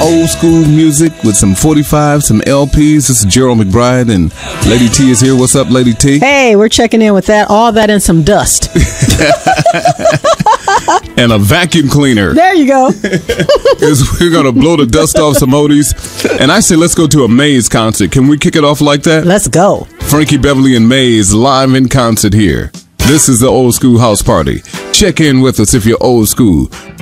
old school music with some 45, some LPs. This is Gerald McBride, and Lady T is here. What's up, Lady T? Hey, we're checking in with that. All that and some dust. And a vacuum cleaner. There you go. We're going to blow the dust off some oldies. And I say, let's go to a Maze concert. Can we kick it off like that? Let's go. Frankie Beverly and Maze live in concert here. This is the Old School House Party. Check in with us if you're old school.